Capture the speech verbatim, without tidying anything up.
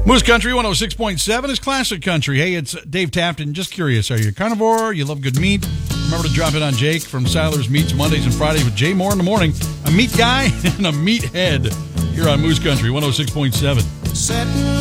Moose Country one oh six point seven is classic country. Hey, it's Dave Tapton. Just curious, are you a carnivore? You love good meat? Remember to drop in on Jake from Siler's Meats Mondays and Fridays with Jay Moore in the morning. A meat guy and a meathead here on Moose Country one oh six point seven.